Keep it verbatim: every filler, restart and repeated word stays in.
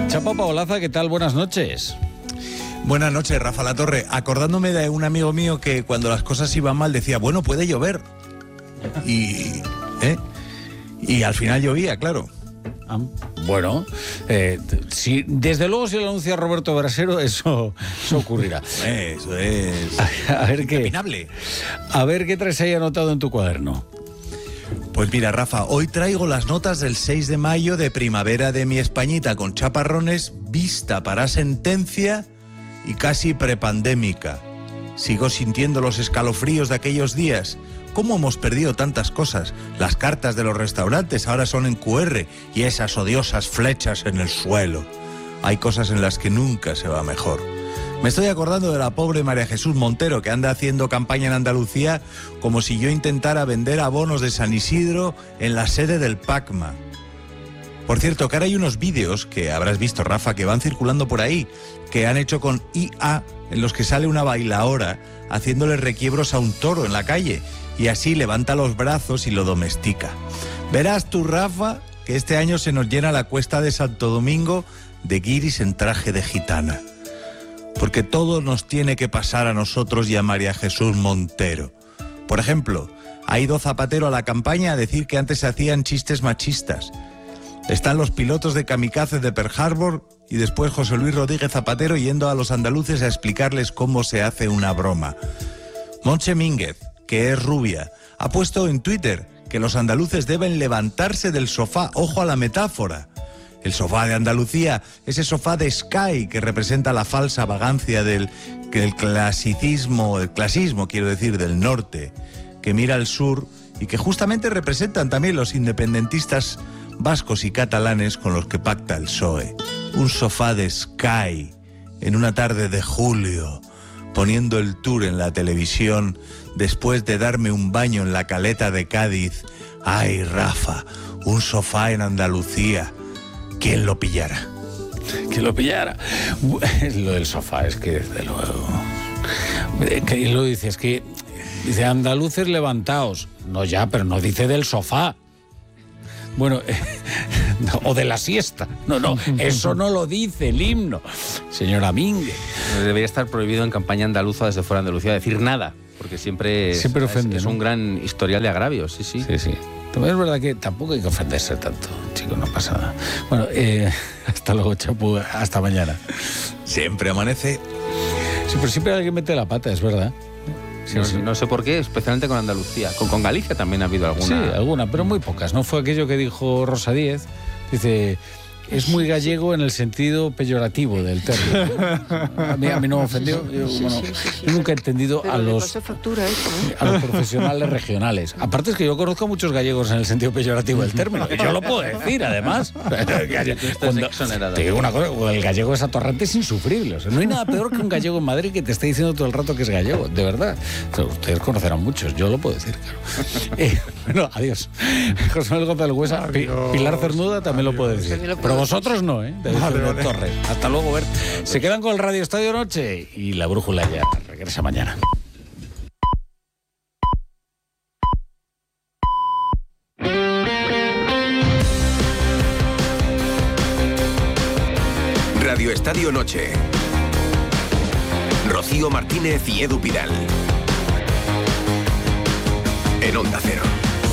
Chapa Paolaza, ¿qué tal? Buenas noches. Buenas noches, Rafa Latorre. Acordándome de un amigo mío que cuando las cosas iban mal decía, bueno, puede llover. Y, ¿eh? y al final llovía, claro. Ah, bueno, eh, si, desde luego si lo anuncia Roberto Brasero, eso, eso ocurrirá. Eso es... A, a ver qué... Impepinable. A ver qué traes ahí anotado en tu cuaderno. Pues mira, Rafa, hoy traigo las notas del seis de mayo de Primavera de mi Españita con chaparrones, vista para sentencia y casi prepandémica. Sigo sintiendo los escalofríos de aquellos días. ¿Cómo hemos perdido tantas cosas? Las cartas de los restaurantes ahora son en cu erre y esas odiosas flechas en el suelo. Hay cosas en las que nunca se va mejor. Me estoy acordando de la pobre María Jesús Montero, que anda haciendo campaña en Andalucía como si yo intentara vender abonos de San Isidro en la sede del PACMA. Por cierto, que ahora hay unos vídeos que habrás visto, Rafa, que van circulando por ahí, que han hecho con i a, en los que sale una bailaora haciéndole requiebros a un toro en la calle, y así levanta los brazos y lo domestica. Verás tú, Rafa, que este año se nos llena la cuesta de Santo Domingo de guiris en traje de gitana. Porque todo nos tiene que pasar a nosotros y a María Jesús Montero. Por ejemplo, ha ido Zapatero a la campaña a decir que antes se hacían chistes machistas. Están los pilotos de kamikaze de Pearl Harbor y después José Luis Rodríguez Zapatero yendo a los andaluces a explicarles cómo se hace una broma. Montse Mínguez, que es rubia, ha puesto en Twitter que los andaluces deben levantarse del sofá. Ojo a la metáfora. El sofá de Andalucía, ese sofá de Sky que representa la falsa vagancia del, del clasicismo, el clasismo, quiero decir, del norte, que mira al sur y que justamente representan también los independentistas vascos y catalanes con los que pacta el P S O E. Un sofá de Sky en una tarde de julio, poniendo el tour en la televisión después de darme un baño en la Caleta de Cádiz. Ay, Rafa, un sofá en Andalucía. ¿Quién lo pillara? ¿Quién lo pillara? Lo del sofá, es que desde luego... Que lo dice, es que... Dice, andaluces levantaos. No ya, pero no dice del sofá. Bueno, eh, o de la siesta. No, no, eso no lo dice el himno. Señora Mínguez. Debería estar prohibido en campaña andaluza desde fuera de Andalucía decir nada, porque siempre es, siempre ofende, es, es ¿no? un gran historial de agravios, sí, sí. Sí, sí. También es verdad que tampoco hay que ofenderse tanto, chicos, no pasa nada. Bueno, eh, hasta luego, Chapu, hasta mañana. Siempre amanece. Sí, pero siempre alguien mete la pata, es verdad. Sí, no, sí. no sé por qué, especialmente con Andalucía. Con, con Galicia también ha habido alguna. Sí, alguna, pero muy pocas. No fue aquello que dijo Rosa Díez. Dice, es muy gallego en el sentido peyorativo del término. A mí, a mí no me ofendió. Yo, bueno, yo nunca he entendido a los, factura eso, ¿eh? a los profesionales regionales. Aparte es que yo conozco a muchos gallegos en el sentido peyorativo del término. Y yo lo puedo decir, además. Cuando, te digo una cosa, el gallego es atorrante, es insufrible. O sea, no hay nada peor que un gallego en Madrid que te esté diciendo todo el rato que es gallego, de verdad. O sea, ustedes conocerán muchos, yo lo puedo decir, claro. Eh, bueno, adiós. José Manuel González Huesa, Pilar Cernuda también adiós. Lo puedo decir. Lo pero vosotros no, ¿eh? De vale, vale. Torres. Hasta luego, Bert. Se quedan con el Radio Estadio Noche y la brújula ya regresa mañana. Radio Estadio Noche. Rocío Martínez y Edu Pidal. En Onda Cero.